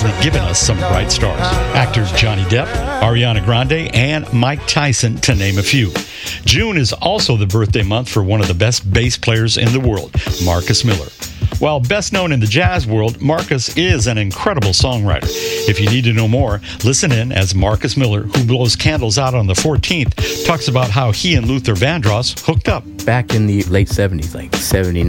actually given us some bright stars. Actors Johnny Depp, Ariana Grande, and Mike Tyson, to name a few. June is also the birthday month for one of the best bass players in the world, Marcus Miller. While best known in the jazz world, Marcus is an incredible songwriter. If you need to know more, listen in as Marcus Miller, who blows candles out on the 14th, talks about how he and Luther Vandross hooked up. Back in the late 70s, like 79,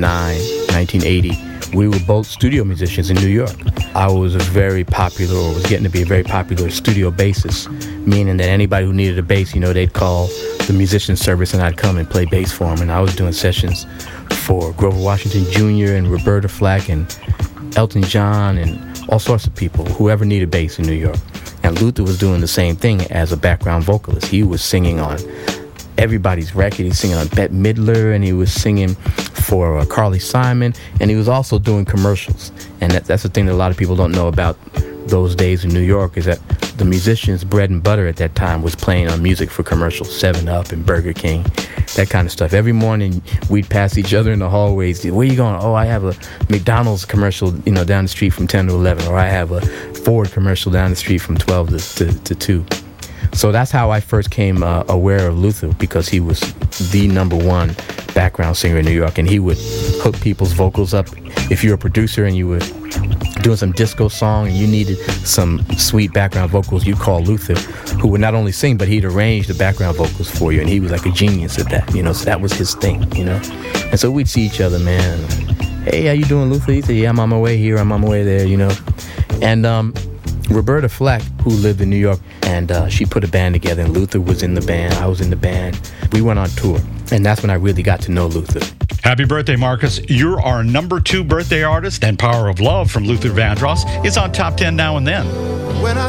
1980, we were both studio musicians in New York. I was was getting to be a very popular studio bassist, meaning that anybody who needed a bass, they'd call the musician service and I'd come and play bass for them. And I was doing sessions for Grover Washington Jr. and Roberta Flack and Elton John and all sorts of people, whoever needed bass in New York. And Luther was doing the same thing as a background vocalist. He was singing on everybody's record. He was singing on Bette Midler, and he was singing for Carly Simon, and he was also doing commercials. And that's the thing that a lot of people don't know about those days in New York, is that the musicians' bread and butter at that time was playing on music for commercials, 7-Up and Burger King, that kind of stuff. Every morning we'd pass each other in the hallways. Where you going? Oh, I have a McDonald's commercial, down the street from 10 to 11, or I have a Ford commercial down the street from 12 to 2. So that's how I first came aware of Luther, because he was the number one background singer in New York, and he would hook people's vocals up. If you're a producer and you were doing some disco song and you needed some sweet background vocals, you'd call Luther, who would not only sing, but he'd arrange the background vocals for you, and he was like a genius at that, so that was his thing, And so we'd see each other, man. Hey, how you doing, Luther? He said, yeah, I'm on my way here, I'm on my way there, And Roberta Flack, who lived in New York, and she put a band together, and Luther was in the band, I was in the band. We went on tour, and that's when I really got to know Luther. Happy birthday, Marcus. You're our number 2 birthday artist, and Power of Love from Luther Vandross is on Top 10 Now and Then.